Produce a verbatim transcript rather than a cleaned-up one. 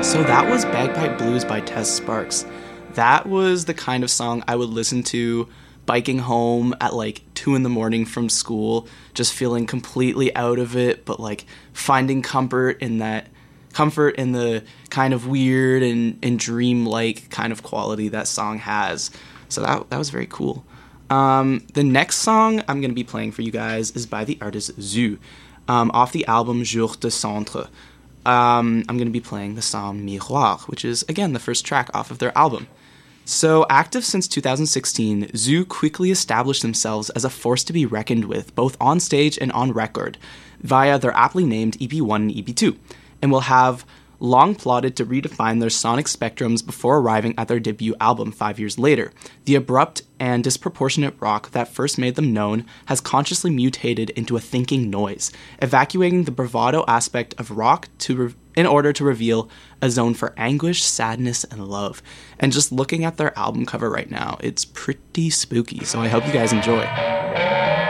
So that was Bagpipe Blues by Tess Sparks. That was the kind of song I would listen to biking home at like two in the morning from school, just feeling completely out of it, but like finding comfort in that comfort in the kind of weird and, and dream-like kind of quality that song has. So that that was very cool. Um, the next song I'm going to be playing for you guys is by the artist Zu, um, off the album Jour de Centre. Um, I'm going to be playing the song Miroir, which is, again, the first track off of their album. So, active since two thousand sixteen, Zu quickly established themselves as a force to be reckoned with, both on stage and on record, via their aptly named E P one and E P two, and will have long plotted to redefine their sonic spectrums before arriving at their debut album five years later. The abrupt and disproportionate rock that first made them known has consciously mutated into a thinking noise, evacuating the bravado aspect of rock to re- in order to reveal a zone for anguish, sadness, and love. And just looking at their album cover right now, it's pretty spooky, so I hope you guys enjoy.